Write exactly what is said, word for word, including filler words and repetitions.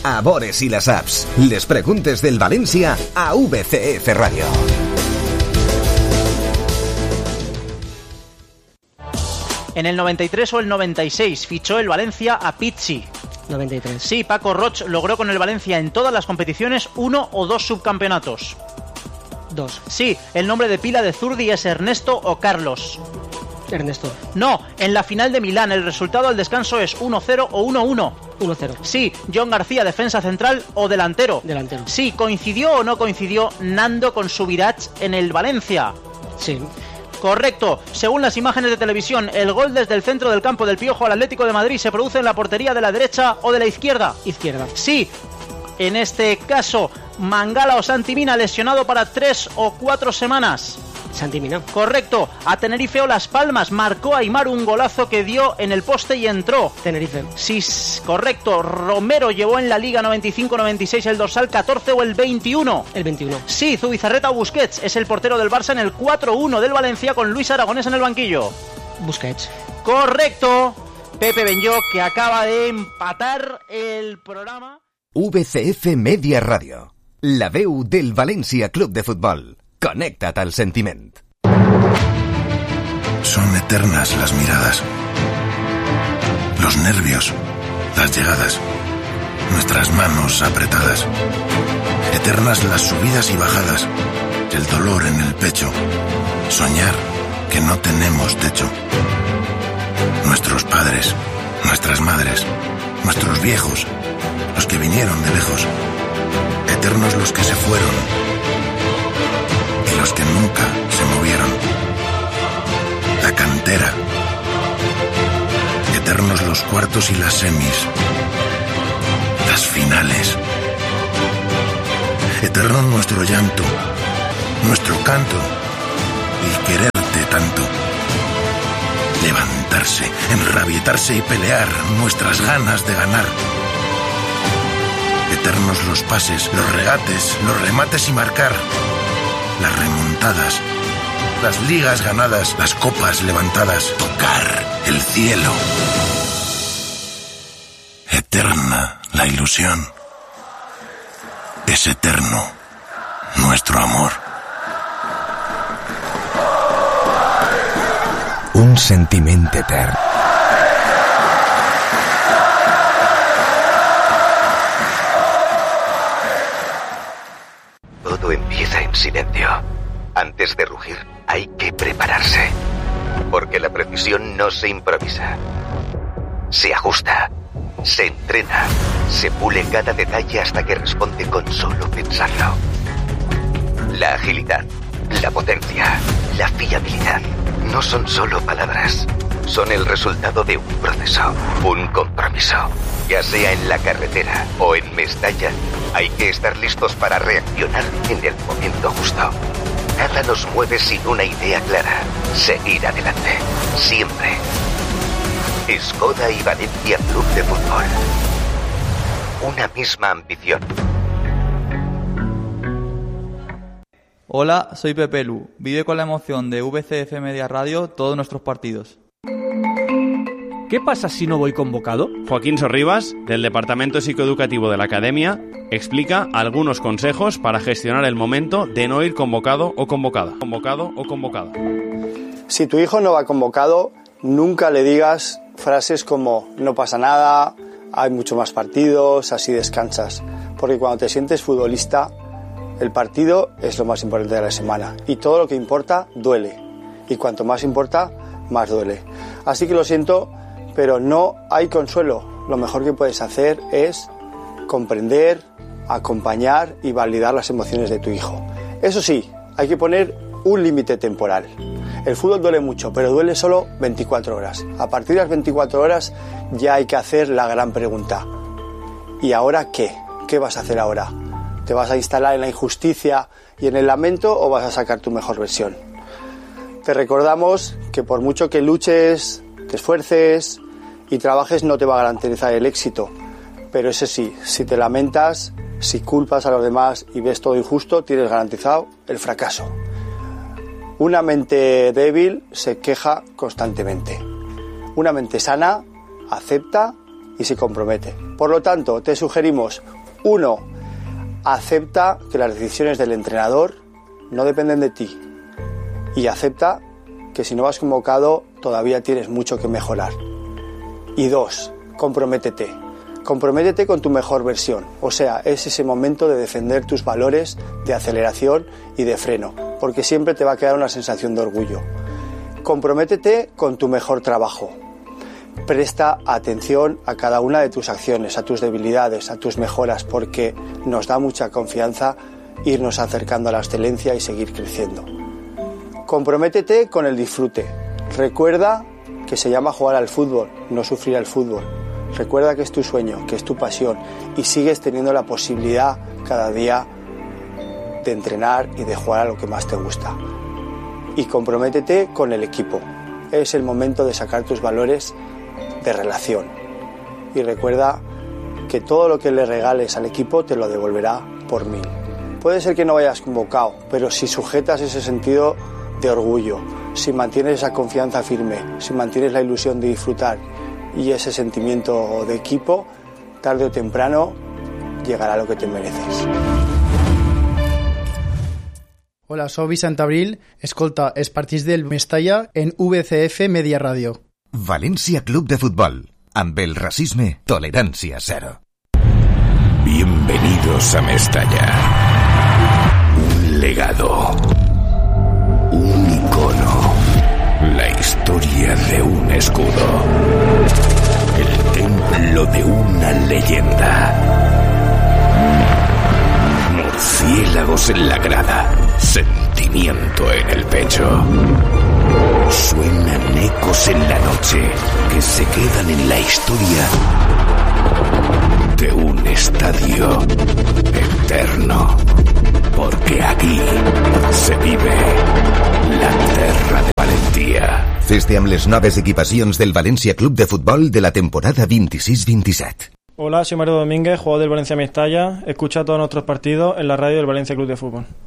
a Bores i les apps. Les preguntes del València a V C F Radio. En el noventa y tres o el noventa y seis fichó el Valencia a Pizzi. noventa y tres. Sí, Paco Roig logró con el Valencia en todas las competiciones uno o dos subcampeonatos. Dos. Sí, el nombre de pila de Zurdi es Ernesto o Carlos. Ernesto. No, en la final de Milán el resultado al descanso es uno cero o uno uno. uno cero. Sí, John García, defensa central o delantero. Delantero. Sí, ¿coincidió o no coincidió Nando con Subirats en el Valencia? Sí. Correcto. Según las imágenes de televisión, el gol desde el centro del campo del Piojo al Atlético de Madrid se produce en la portería de la derecha o de la izquierda. Izquierda. Sí. En este caso, Mangala o Santi Mina lesionado para tres o cuatro semanas. Santi Mina. Correcto. A Tenerife o Las Palmas marcó Aimar un golazo que dio en el poste y entró. Tenerife. Sí, correcto. Romero llevó en la Liga noventa y cinco noventa y seis el dorsal catorce o el veintiuno. El veintiuno. Sí, Zubizarreta o Busquets es el portero del Barça en el cuatro uno del Valencia con Luis Aragonés en el banquillo. Busquets. Correcto. Pepe Benllo, que acaba de empatar el programa. V C F Media Radio, la veu del València Club de Futbol. Connecta't al sentiment. Son eternas las miradas, los nervios, las llegadas, nuestras manos apretadas. Eternas las subidas y bajadas, el dolor en el pecho, soñar que no tenemos techo. Nuestros padres, nuestras madres, nuestros viejos, los que vinieron de lejos, eternos los que se fueron y los que nunca se movieron. La cantera, eternos los cuartos y las semis, las finales, eterno nuestro llanto, nuestro canto y quererte tanto. Levantarse, enrabietarse y pelear, nuestras ganas de ganar. Eternos los pases, los regates, los remates y marcar. Las remontadas, las ligas ganadas, las copas levantadas. Tocar el cielo. Eterna la ilusión. Es eterno nuestro amor. Un sentiment etern. Todo empieza en silencio. Antes de rugir, hay que prepararse. Porque la precisión no se improvisa. Se ajusta, se entrena, se pule cada detalle hasta que responde con solo pensarlo. La agilidad, la potencia, la fiabilidad no son solo palabras. Son el resultado de un proceso, un compromiso. Ya sea en la carretera o en Mestalla, hay que estar listos para reaccionar en el momento justo. Nada nos mueve sin una idea clara. Seguir adelante. Siempre. Skoda y Valencia Club de Fútbol. Una misma ambición. Hola, soy Pepe Lu. Vive con la emoción de V C F Media Radio todos nuestros partidos. ¿Qué pasa si no voy convocado? Joaquín Sorribas, del Departamento Psicoeducativo de la Academia, explica algunos consejos para gestionar el momento de no ir convocado o convocada. Convocado o convocada. Si tu hijo no va convocado, nunca le digas frases como no pasa nada, hay mucho más partidos, así descansas. Porque cuando te sientes futbolista, el partido es lo más importante de la semana. Y todo lo que importa, duele. Y cuanto más importa, más duele. Así que lo siento, pero no hay consuelo. Lo mejor que puedes hacer es comprender, acompañar y validar las emociones de tu hijo. Eso sí, hay que poner un límite temporal. El fútbol duele mucho, pero duele solo veinticuatro horas. A partir de las veinticuatro horas ya hay que hacer la gran pregunta. ¿Y ahora qué? ¿Qué vas a hacer ahora? ¿Te vas a instalar en la injusticia y en el lamento o vas a sacar tu mejor versión? Te recordamos que por mucho que luches, te esfuerces y trabajes, no te va a garantizar el éxito. Pero eso sí, si te lamentas, si culpas a los demás y ves todo injusto, tienes garantizado el fracaso. Una mente débil se queja constantemente. Una mente sana acepta y se compromete. Por lo tanto, te sugerimos, uno, acepta que las decisiones del entrenador no dependen de ti y acepta que si no vas convocado todavía tienes mucho que mejorar. Y dos, comprométete. Comprométete con tu mejor versión, o sea, es ese momento de defender tus valores de aceleración y de freno, porque siempre te va a quedar una sensación de orgullo. Comprométete con tu mejor trabajo. Presta atención a cada una de tus acciones, a tus debilidades, a tus mejoras, porque nos da mucha confianza irnos acercando a la excelencia y seguir creciendo. Comprométete con el disfrute. Recuerda que se llama jugar al fútbol, no sufrir al fútbol. Recuerda que es tu sueño, que es tu pasión y sigues teniendo la posibilidad cada día de entrenar y de jugar a lo que más te gusta. Y comprométete con el equipo. Es el momento de sacar tus valores de relación. Y recuerda que todo lo que le regales al equipo te lo devolverá por mil. Puede ser que no vayas convocado, pero si sujetas ese sentido de orgullo, si mantienes esa confianza firme, si mantienes la ilusión de disfrutar y ese sentimiento de equipo, tarde o temprano llegará lo que te mereces. Hola, soy Vicent Abril, escolta els partits del Mestalla en V C F Media Radio. València Club de Futbol, amb el racisme, tolerancia cero. Bienvenidos a Mestalla. Un legado. Un icono. La historia de un escudo. El templo de una leyenda. Murciélagos en la grada. Sentimiento en el pecho. Suenan ecos en la noche que se quedan en la historia de un estadio eterno. Porque aquí se vive la terra de Valentía. Fes-te amb les noves equipacions del València Club de Futbol de la temporada veintiséis veintisiete. Hola, soy Mario Domínguez, jugador del Valencia Mestalla. Escucha todos nuestros partidos en la radio del Valencia Club de Fútbol.